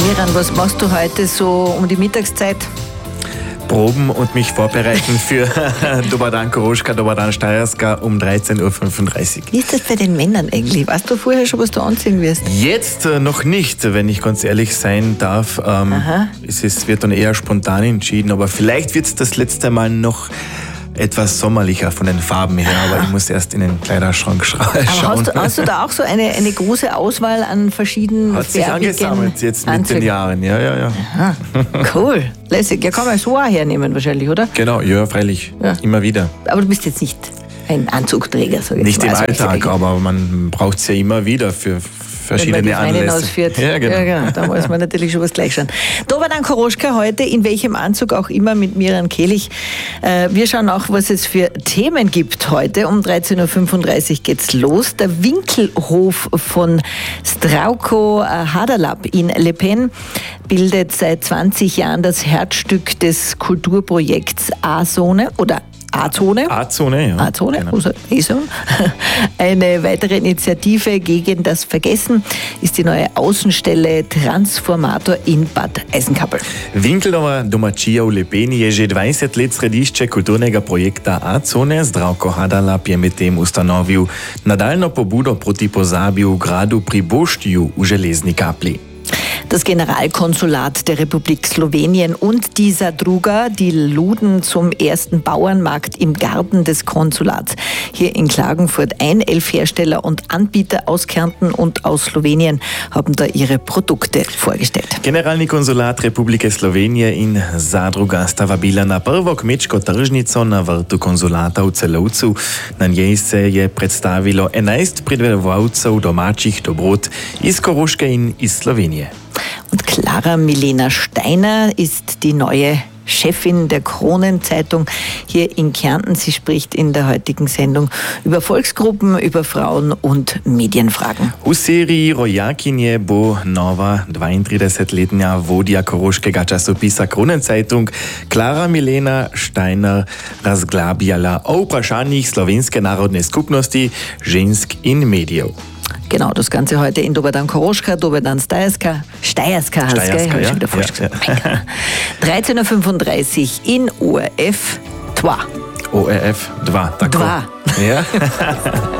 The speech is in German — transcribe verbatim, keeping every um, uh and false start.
Miran, was machst du heute so um die Mittagszeit? Proben und mich vorbereiten für Dobar dan Koroška, Dobar dan Steierska um dreizehn Uhr fünfunddreißig. Wie ist das bei den Männern eigentlich? Weißt du vorher schon, was du anziehen wirst? Jetzt äh, noch nicht, wenn ich ganz ehrlich sein darf. Ähm, es ist, wird dann eher spontan entschieden, aber vielleicht wird es das letzte Mal noch etwas sommerlicher von den Farben her, aber ich muss erst in den Kleiderschrank schauen. Aber hast du, hast du da auch so eine, eine große Auswahl an verschiedenen Hat sich angesammelt jetzt mit Anzügen? den Jahren, ja, ja, ja. Aha. Cool, lässig. Ja, kann man so auch hernehmen wahrscheinlich, oder? Genau, ja, freilich, ja. Immer wieder. Aber du bist jetzt nicht ein Anzugträger, so jetzt Nicht mal. im Also Alltag, aber man braucht es ja immer wieder für verschiedene Wenn man die Freundin Anlässe. ausführt. Ja, genau. Ja, genau. Da muss man natürlich schon was gleich schauen. Dobar dan Koroška heute, in welchem Anzug auch immer, mit Miran Kehlich. Äh, wir schauen auch, was es für Themen gibt heute. Um dreizehn Uhr fünfunddreißig geht's los. Der Winkelhof von Zdravko Haderlap in Le Pen bildet seit zwanzig Jahren das Herzstück des Kulturprojekts A-Zone oder A-Zone. A-Zone, ja. A-Zone, Genau. also A-Zone. Eine weitere Initiative gegen das Vergessen ist die neue Außenstelle Transformator in Bad Eisenkappel. Winkelova domačija v Lepeni je že dvajset let središče kulturnega projekta A-Zone. Zdravko Haderlap je medtem ustanovil nadaljno pobudo proti pozabi v gradu pri Boštiju v Železni Kapli. Das Generalkonsulat der Republik Slowenien und die Zadruga, die luden zum ersten Bauernmarkt im Garten des Konsulats hier in Klagenfurt ein. Elf Hersteller und Anbieter aus Kärnten und aus Slowenien haben da ihre Produkte vorgestellt. Generalni konzulat Republike Slovenije in Zadruga sta vabila na prvo kmečko tržnico na vrtu konzulata v Celovcu. Na njej se je predstavilo enajst pridelovalcev domačih dobrot iz Koroške in iz Slovenije. Und Clara Milena Steiner ist die neue Chefin der Kronenzeitung hier in Kärnten. Sie spricht in der heutigen Sendung über Volksgruppen, über Frauen und Medienfragen. V seriji Rojakinje bo nova dvaintridesetletna vodja koroškega časopisa Kronenzeitung Clara Milena Steiner razglabljala o vprašanjih slovenske narodne skupnosti, žensk in medijev. Genau, das Ganze heute in Dobar dan Koroška, Dobar dan Steierska. Steierska heißt es, Steierska, ja. schon wieder falsch Ja, gesagt. Ja. dreizehn Uhr fünfunddreißig in O R F zwei. O R F dva, tako. Dva. Ja.